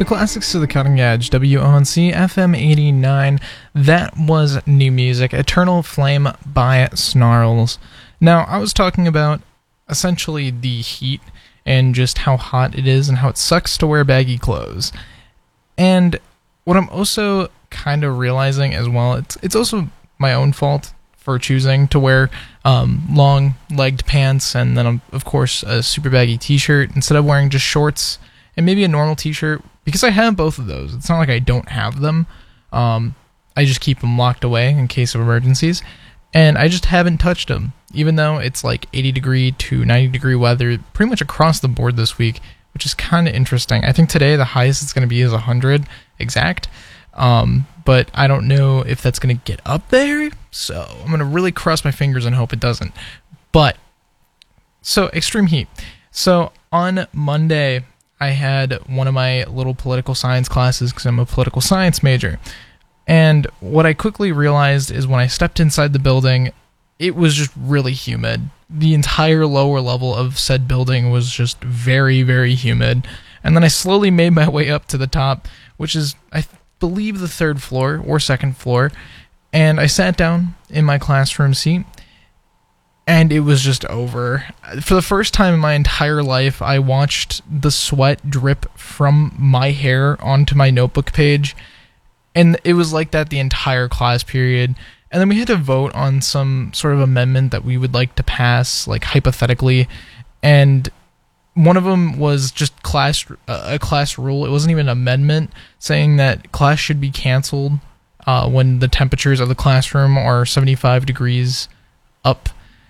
The classics to the cutting edge, WONC FM 89. That was new music, Eternal Flame by Snarls. Now, I was talking about essentially the heat and just how hot it is and how it sucks to wear baggy clothes. And what I'm also kind of realizing as well, it's also my own fault for choosing to wear long-legged pants and then, of course, a super baggy t-shirt instead of wearing just shorts and maybe a normal t-shirt, because I have both of those. It's not like I don't have them. I just keep them locked away in case of emergencies, and I just haven't touched them, even though it's like 80 degree to 90 degree weather pretty much across the board this week, which is kind of interesting. I think today the highest it's going to be is 100 exact, but I don't know if that's going to get up there, so I'm going to really cross my fingers and hope it doesn't. But, so extreme heat. So on Monday, I had one of my little political science classes because I'm a political science major. And what I quickly realized is when I stepped inside the building, it was just really humid. The entire lower level of said building was just very, very humid. And then I slowly made my way up to the top, which is, I believe, the third floor or second floor. And I sat down in my classroom seat, and it was just over. For the first time in my entire life, I watched the sweat drip from my hair onto my notebook page, and it was like that the entire class period. And then we had to vote on some sort of amendment that we would like to pass, like hypothetically, and one of them was just a class rule. It wasn't even an amendment, saying that class should be canceled when the temperatures of the classroom are 75 degrees up.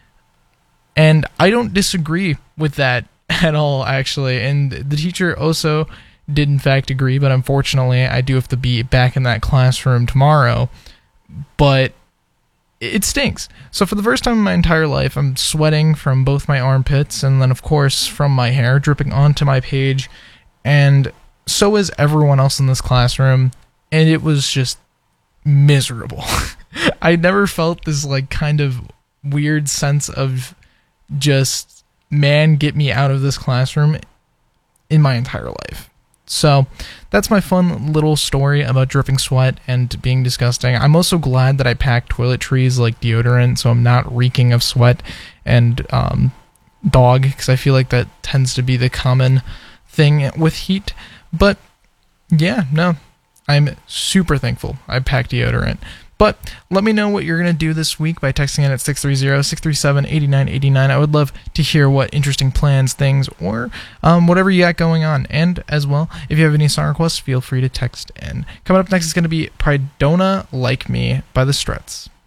And I don't disagree with that at all, actually. And the teacher also did, in fact, agree, but unfortunately, I do have to be back in that classroom tomorrow. But it stinks. So for the first time in my entire life, I'm sweating from both my armpits and then, of course, from my hair dripping onto my page. And so is everyone else in this classroom. And it was just miserable. I never felt this, like, kind of weird sense of just, man, get me out of this classroom in my entire life. So that's my fun little story about dripping sweat and being disgusting. I'm also glad that I packed toiletries like deodorant, so I'm not reeking of sweat and dog, because I feel like that tends to be the common thing with heat. But yeah, no, I'm super thankful I packed deodorant. But let me know what you're going to do this week by texting in at 630-637-8989. I would love to hear what interesting plans, things, or whatever you got going on. And as well, if you have any song requests, feel free to text in. Coming up next is going to be Pridona Like Me by the Struts.